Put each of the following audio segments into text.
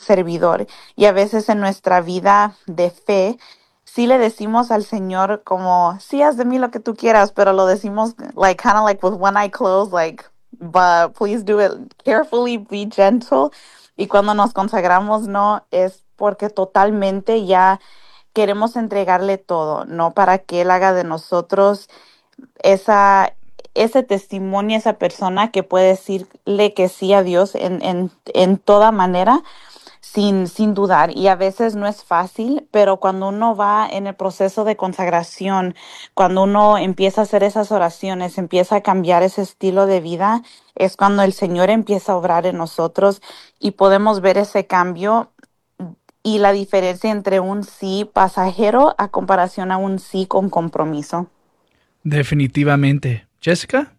servidor. Y a veces en nuestra vida de fe, sí le decimos al Señor como, sí, haz de mí lo que tú quieras, pero lo decimos like kind of like with one eye closed, like, but please do it carefully, be gentle. Y cuando nos consagramos, no, es porque totalmente ya queremos entregarle todo, no para que Él haga de nosotros esa, ese testimonio, esa persona que puede decirle que sí a Dios en toda manera, sin dudar. Y a veces no es fácil, pero cuando uno va en el proceso de consagración, cuando uno empieza a hacer esas oraciones, empieza a cambiar ese estilo de vida, es cuando el Señor empieza a obrar en nosotros y podemos ver ese cambio y la diferencia entre un sí pasajero a comparación a un sí con compromiso. Definitivamente. Jessica?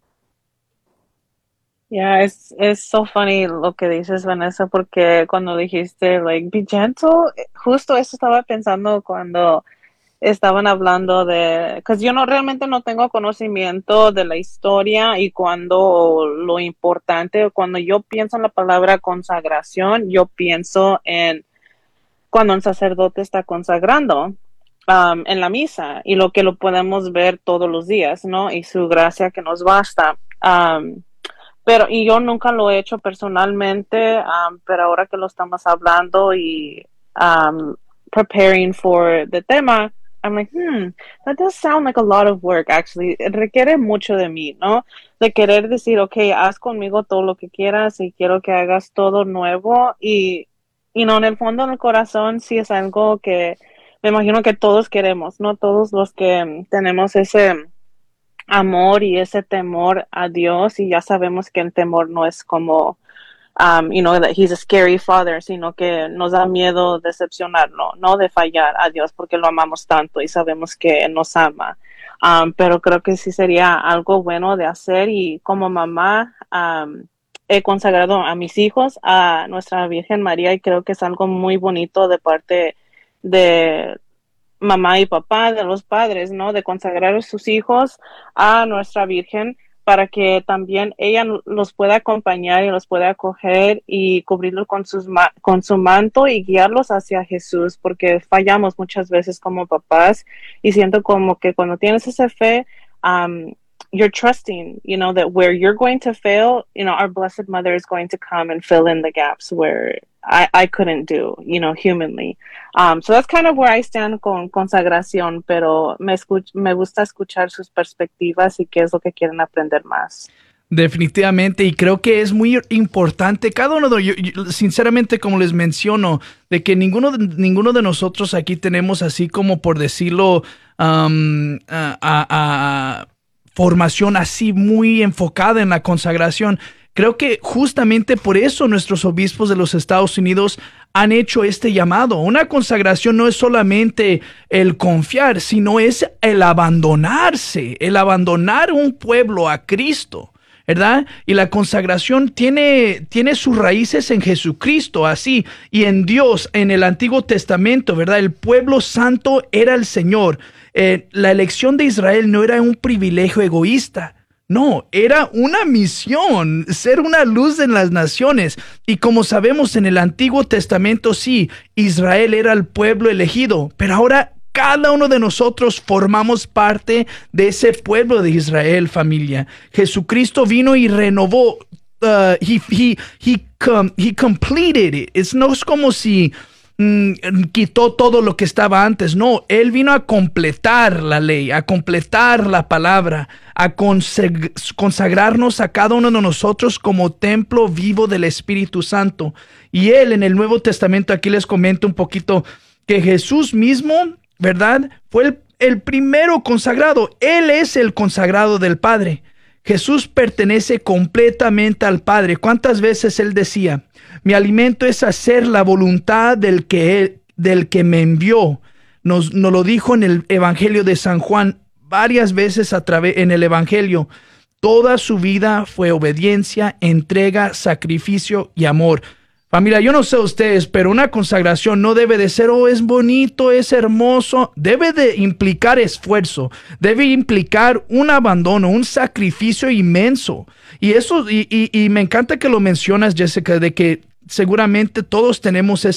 Yeah, it's so funny lo que dices, Vanessa, porque cuando dijiste, like, be gentle, justo eso estaba pensando cuando estaban hablando de, que yo no realmente no tengo conocimiento de la historia y cuando lo importante, cuando yo pienso en la palabra consagración, yo pienso en cuando un sacerdote está consagrando en la misa y lo que lo podemos ver todos los días, ¿no? Y su gracia que nos basta. Pero y yo nunca lo he hecho personalmente, pero ahora que lo estamos hablando y preparing for the tema, I'm like, that does sound like a lot of work, actually. Requiere mucho de mí, ¿no? De querer decir, okay, haz conmigo todo lo que quieras y quiero que hagas todo nuevo y no, en el fondo del corazón sí es algo que me imagino que todos queremos, ¿no? Todos los que tenemos ese amor y ese temor a Dios y ya sabemos que el temor no es como, that he's a scary father, sino que nos da miedo decepcionarlo, no de fallar a Dios porque lo amamos tanto y sabemos que Él nos ama. Pero creo que sí sería algo bueno de hacer y como mamá, he consagrado a mis hijos a nuestra Virgen María y creo que es algo muy bonito de parte de mamá y papá, de los padres, ¿no? De consagrar a sus hijos a nuestra Virgen para que también ella los pueda acompañar y los pueda acoger y cubrirlos con su manto y guiarlos hacia Jesús, porque fallamos muchas veces como papás y siento como que cuando tienes esa fe, you're trusting, that where you're going to fail, our Blessed Mother is going to come and fill in the gaps where I couldn't do, humanly. So that's kind of where I stand con consagración, pero me gusta escuchar sus perspectivas y qué es lo que quieren aprender más. Definitivamente, y creo que es muy importante cada uno de sinceramente, como les menciono, de que ninguno de nosotros aquí tenemos así como por decirlo formación así muy enfocada en la consagración. Creo que justamente por eso nuestros obispos de los Estados Unidos han hecho este llamado. Una consagración no es solamente el confiar, sino es el abandonarse, el abandonar un pueblo a Cristo, ¿verdad? Y la consagración tiene sus raíces en Jesucristo, así, y en Dios, en el Antiguo Testamento, ¿verdad? El pueblo santo era el Señor. La elección de Israel no era un privilegio egoísta. No, era una misión, ser una luz en las naciones. Y como sabemos en el Antiguo Testamento, sí, Israel era el pueblo elegido, pero ahora cada uno de nosotros formamos parte de ese pueblo de Israel, familia. Jesucristo vino y renovó, he completed it. No es como si quitó todo lo que estaba antes. No, Él vino a completar la ley, a completar la palabra, a consagrarnos a cada uno de nosotros como templo vivo del Espíritu Santo. Y Él en el Nuevo Testamento, aquí les comento un poquito, que Jesús mismo, ¿verdad? Fue el primero consagrado. Él es el consagrado del Padre. Jesús pertenece completamente al Padre. ¿Cuántas veces Él decía: mi alimento es hacer la voluntad del que me envió? Nos lo dijo en el Evangelio de San Juan varias veces en el Evangelio. Toda su vida fue obediencia, entrega, sacrificio y amor. Familia, yo no sé ustedes, pero una consagración no debe de ser, es bonito, es hermoso. Debe de implicar esfuerzo, debe implicar un abandono, un sacrificio inmenso. Y eso, y me encanta que lo mencionas, Jessica, de que seguramente todos tenemos